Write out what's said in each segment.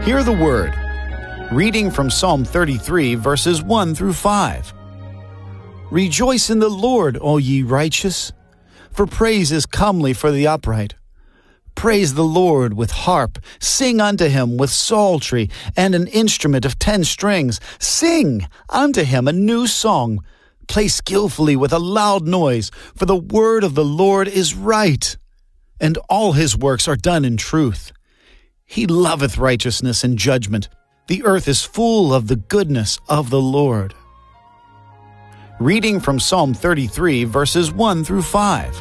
Hear the Word. Reading from Psalm 33, verses 1 through 5. Rejoice in the Lord, all ye righteous, for praise is comely for the upright. Praise the Lord with harp, sing unto him with psaltery, and an instrument of 10 strings. Sing unto him a new song. Play skillfully with a loud noise, for the word of the Lord is right, and all his works are done in truth. He loveth righteousness and judgment. The earth is full of the goodness of the Lord. Reading from Psalm 33, verses 1 through 5.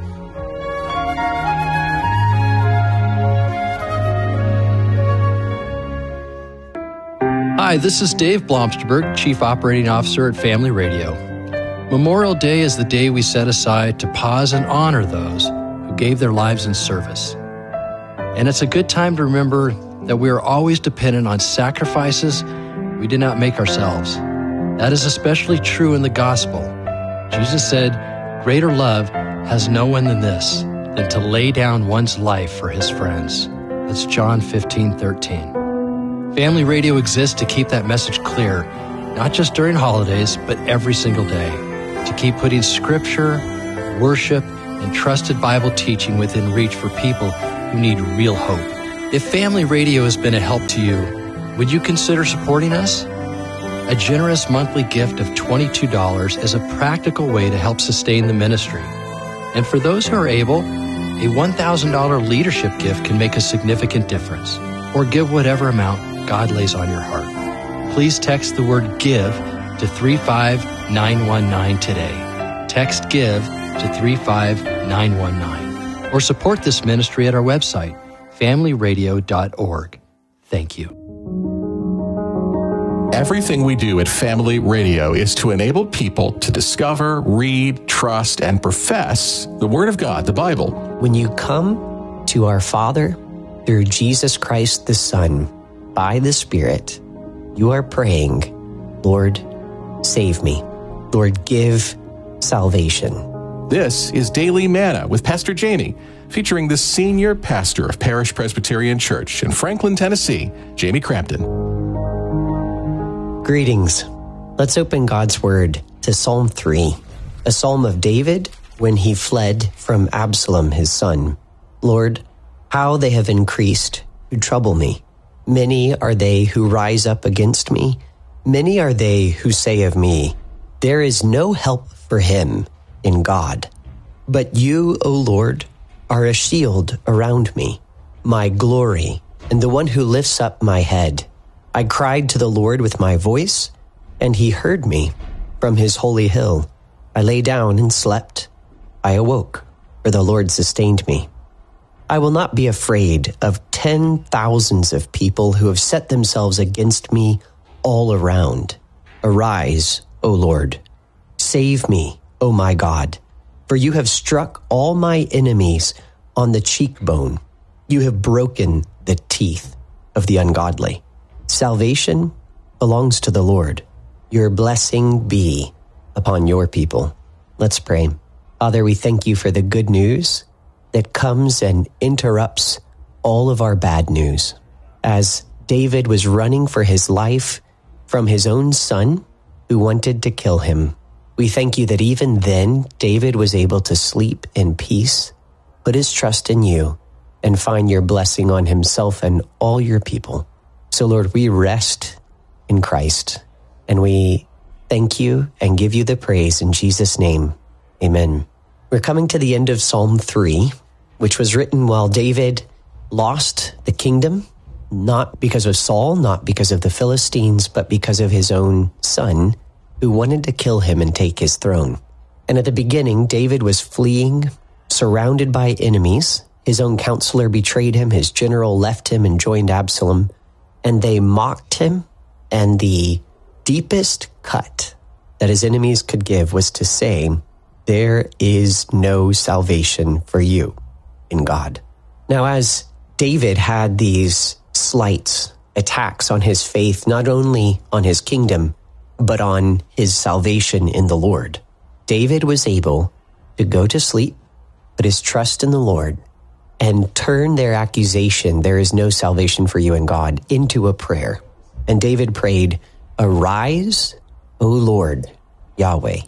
Hi, this is Dave Blomsterberg, Chief Operating Officer at Family Radio. Memorial Day is the day we set aside to pause and honor those who gave their lives in service. And it's a good time to remember that we are always dependent on sacrifices we did not make ourselves. That is especially true in the gospel. Jesus said, "Greater love has no one than this, than to lay down one's life for his friends." That's John 15:13. Family Radio exists to keep that message clear, not just during holidays, but every single day, to keep putting scripture, worship, and trusted Bible teaching within reach for people who need real hope. If Family Radio has been a help to you, would you consider supporting us? A generous monthly gift of $22 is a practical way to help sustain the ministry. And for those who are able, a $1,000 leadership gift can make a significant difference. Or give whatever amount God lays on your heart. Please text the word GIVE to 35919 today. Text GIVE to 35919. Or support this ministry at our website, familyradio.org. Thank you. Everything we do at Family Radio is to enable people to discover, read, trust, and profess the Word of God, the Bible. When you come to our Father through Jesus Christ the Son, by the Spirit, you are praying, Lord, save me. Lord, give salvation. This is Daily Manna with Pastor Jamie, featuring the senior pastor of Parish Presbyterian Church in Franklin, Tennessee, Jamie Crampton. Greetings. Let's open God's Word to Psalm 3, a psalm of David when he fled from Absalom, his son. Lord, how they have increased who trouble me. Many are they who rise up against me. Many are they who say of me, there is no help for him in God. But you, O Lord, are a shield around me, my glory, and the one who lifts up my head. I cried to the Lord with my voice, and he heard me from his holy hill. I lay down and slept. I awoke, for the Lord sustained me. I will not be afraid of 10,000s of people who have set themselves against me all around. Arise, O Lord. Save me, O my God. For you have struck all my enemies on the cheekbone. You have broken the teeth of the ungodly. Salvation belongs to the Lord. Your blessing be upon your people. Let's pray. Father, we thank you for the good news that comes and interrupts all of our bad news. As David was running for his life from his own son who wanted to kill him, we thank you that even then David was able to sleep in peace, put his trust in you, and find your blessing on himself and all your people. So Lord, we rest in Christ, and we thank you and give you the praise in Jesus' name. Amen. We're coming to the end of Psalm 3, which was written while David lost the kingdom, not because of Saul, not because of the Philistines, but because of his own son, who wanted to kill him and take his throne. And at the beginning, David was fleeing, surrounded by enemies. His own counselor betrayed him, his general left him and joined Absalom, and they mocked him. And the deepest cut that his enemies could give was to say, there is no salvation for you in God. Now, as David had these slight attacks on his faith, not only on his kingdom, but on his salvation in the Lord, David was able to go to sleep, put his trust in the Lord, and turn their accusation, "There is no salvation for you in God," into a prayer. And David prayed, "Arise, O Lord, Yahweh.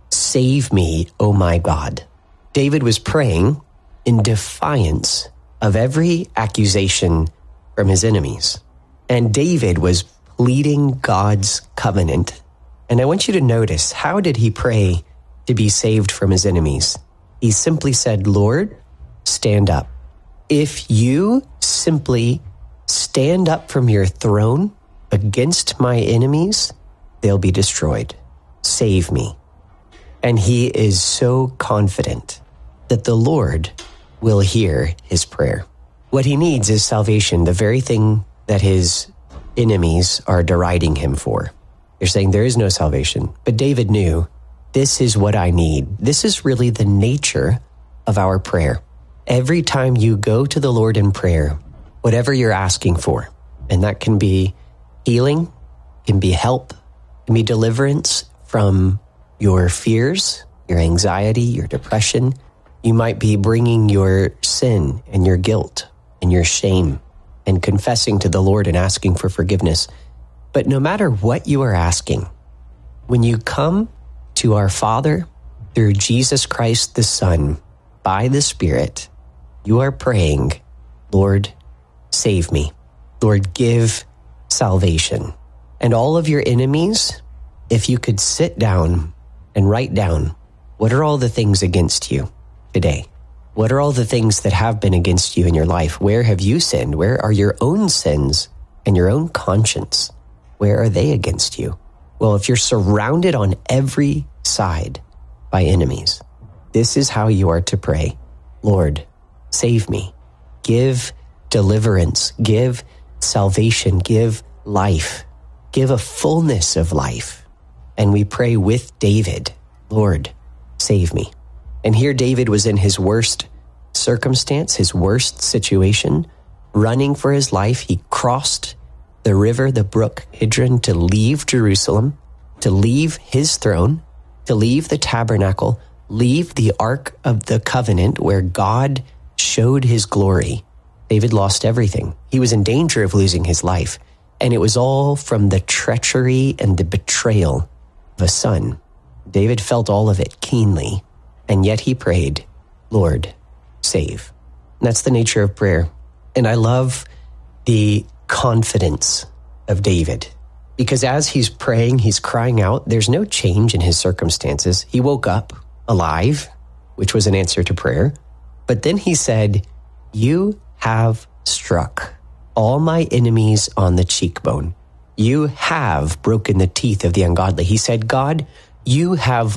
Save me, O my God." David was praying in defiance of every accusation from his enemies. And David was pleading God's covenant. And I want you to notice, how did he pray to be saved from his enemies? He simply said, "Lord, stand up. If you simply stand up from your throne against my enemies, they'll be destroyed. Save me." And he is so confident that the Lord will hear his prayer. What he needs is salvation, the very thing that his enemies are deriding him for. They're saying there is no salvation. But David knew, this is what I need. This is really the nature of our prayer. Every time you go to the Lord in prayer, whatever you're asking for, and that can be healing, can be help, can be deliverance from your fears, your anxiety, your depression. You might be bringing your sin and your guilt and your shame and confessing to the Lord and asking for forgiveness. But no matter what you are asking, when you come to our Father through Jesus Christ the Son, by the Spirit, you are praying, "Lord, save me. Lord, give salvation." And all of your enemies, if you could sit down and write down, what are all the things against you today? What are all the things that have been against you in your life? Where have you sinned? Where are your own sins and your own conscience? Where are they against you? Well, if you're surrounded on every side by enemies, this is how you are to pray. "Lord, save me. Give deliverance. Give salvation. Give life. Give a fullness of life." And we pray with David, "Lord, save me." And here David was in his worst circumstance, his worst situation, running for his life. He crossed the river, the brook Kidron, to leave Jerusalem, to leave his throne, to leave the tabernacle, leave the Ark of the Covenant where God showed his glory. David lost everything. He was in danger of losing his life. And it was all from the treachery and the betrayal of a son. David felt all of it keenly, and yet he prayed, "Lord, save." And that's the nature of prayer. And I love the confidence of David, because as he's praying, he's crying out, there's no change in his circumstances. He woke up alive, which was an answer to prayer. But then he said, "You have struck all my enemies on the cheekbone. You have broken the teeth of the ungodly." He said, "God, you have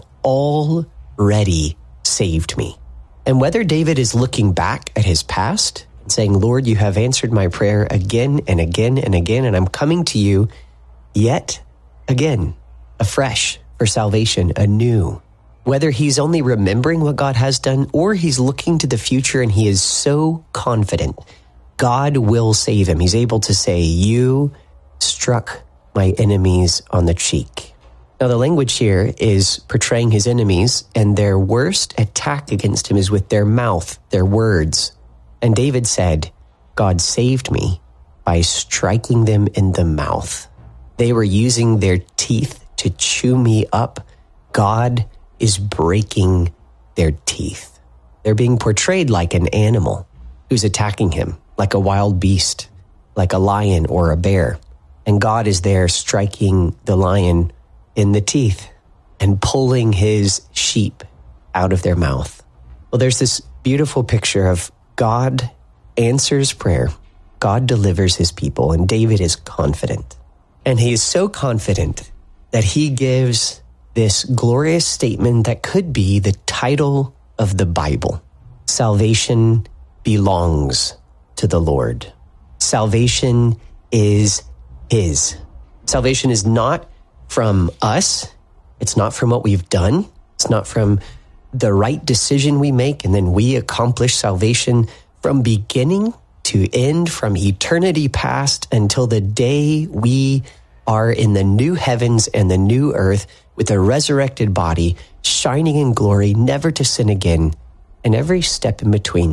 already saved me." And whether David is looking back at his past and saying, "Lord, you have answered my prayer again and again and again, and I'm coming to you yet again, afresh for salvation, anew." Whether he's only remembering what God has done or he's looking to the future and he is so confident God will save him. He's able to say, "You struck my enemies on the cheek." Now, the language here is portraying his enemies, and their worst attack against him is with their mouth, their words. And David said, "God saved me by striking them in the mouth." They were using their teeth to chew me up. God is breaking their teeth. They're being portrayed like an animal who's attacking him, like a wild beast, like a lion or a bear. And God is there striking the lion in the teeth and pulling his sheep out of their mouth. Well, there's this beautiful picture of God answers prayer. God delivers his people, and David is confident. And he is so confident that he gives this glorious statement that could be the title of the Bible. Salvation belongs to the Lord. Salvation is his. Salvation is not from us. It's not from what we've done. It's not from the right decision we make and then we accomplish salvation. From beginning to end, from eternity past until the day we are in the new heavens and the new earth with a resurrected body, shining in glory, never to sin again, and every step in between.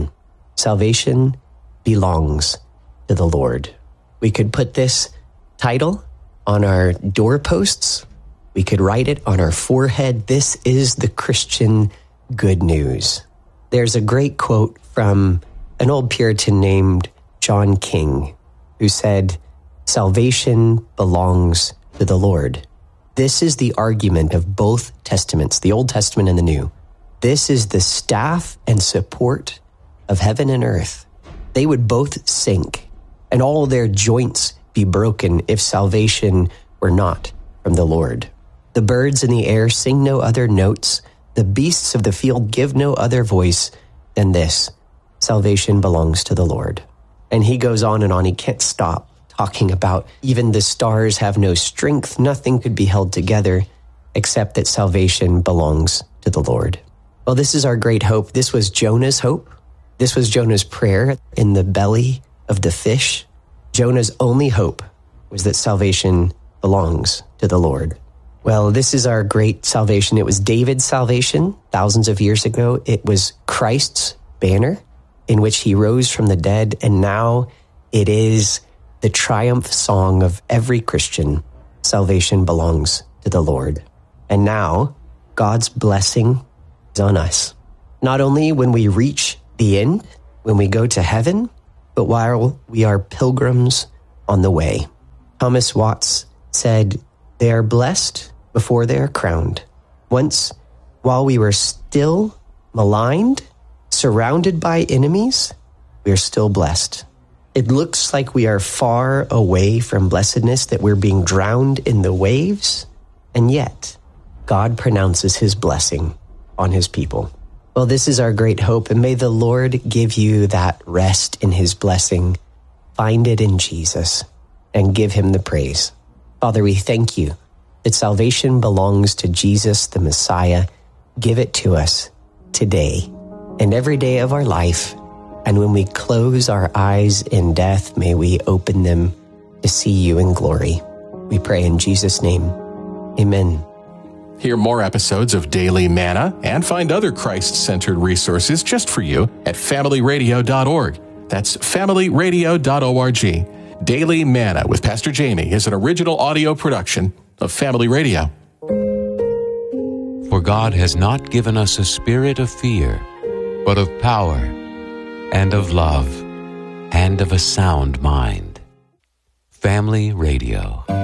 Salvation belongs to the Lord. We could put this title on our doorposts. We could write it on our forehead. This is the Christian good news. There's a great quote from an old Puritan named John King, who said, "Salvation belongs to the Lord." This is the argument of both testaments, the Old Testament and the New. This is the staff and support of heaven and earth. They would both sink, and all their joints be broken if salvation were not from the Lord. The birds in the air sing no other notes. The beasts of the field give no other voice than this: salvation belongs to the Lord. And he goes on and on. He can't stop talking about even the stars have no strength. Nothing could be held together except that salvation belongs to the Lord. Well, this is our great hope. This was Jonah's hope. This was Jonah's prayer in the belly of the fish. Jonah's only hope was that salvation belongs to the Lord. Well, this is our great salvation. It was David's salvation thousands of years ago. It was Christ's banner in which he rose from the dead. And now it is the triumph song of every Christian. Salvation belongs to the Lord. And now God's blessing is on us. Not only when we reach the end, when we go to heaven, but while we are pilgrims on the way. Thomas Watts said, "They are blessed before they are crowned. Once, while we were still maligned, surrounded by enemies, we are still blessed." It looks like we are far away from blessedness, that we're being drowned in the waves, and yet God pronounces his blessing on his people. Well, this is our great hope, and may the Lord give you that rest in his blessing. Find it in Jesus and give him the praise. Father, we thank you that salvation belongs to Jesus, the Messiah. Give it to us today and every day of our life. And when we close our eyes in death, may we open them to see you in glory. We pray in Jesus' name. Amen. Hear more episodes of Daily Manna and find other Christ-centered resources just for you at familyradio.org. That's familyradio.org. Daily Manna with Pastor Jamie is an original audio production of Family Radio. For God has not given us a spirit of fear, but of power and of love and of a sound mind. Family Radio.